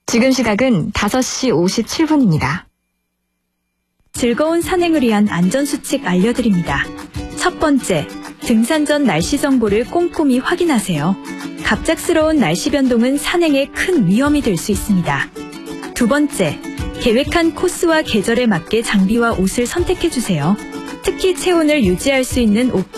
지금 시각은 5시 57분입니다. 즐거운 산행을 위한 안전수칙 알려드립니다. 첫 번째, 등산 전 날씨 정보를 꼼꼼히 확인하세요. 갑작스러운 날씨 변동은 산행에 큰 위험이 될 수 있습니다. 두 번째, 계획한 코스와 계절에 맞게 장비와 옷을 선택해주세요. 특히 체온을 유지할 수 있는 옷